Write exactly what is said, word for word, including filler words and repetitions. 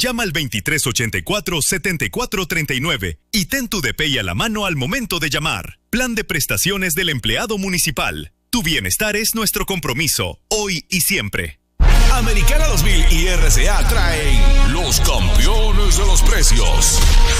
Llama al veintitrés ochenta y cuatro, setenta y cuatro treinta y nueve y ten tu D P I a la mano al momento de llamar. Plan de prestaciones del empleado municipal. Tu bienestar es nuestro compromiso, hoy y siempre. Americana dos mil y R C A traen los campeones de los precios.